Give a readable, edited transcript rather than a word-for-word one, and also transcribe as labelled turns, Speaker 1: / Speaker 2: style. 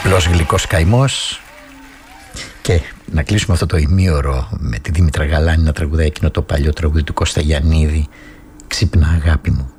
Speaker 1: απλός γλυκός καημός. Και να κλείσουμε αυτό το ημίωρο με τη Δήμητρα Γαλάνη να τραγουδάει εκείνο το παλιό τραγούδι του Κώστα Γιαννίδη, «Ξύπνα αγάπη μου».